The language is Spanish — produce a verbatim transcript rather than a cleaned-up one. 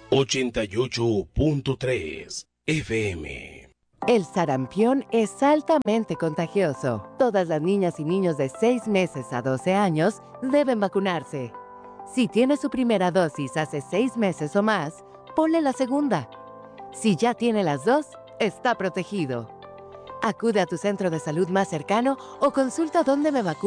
ochenta y ocho punto tres F M. El sarampión es altamente contagioso. Todas las niñas y niños de seis meses a doce años deben vacunarse. Si tiene su primera dosis hace seis meses o más, ponle la segunda. Si ya tiene las dos, está protegido. Acude a tu centro de salud más cercano o consulta dónde me vacuno.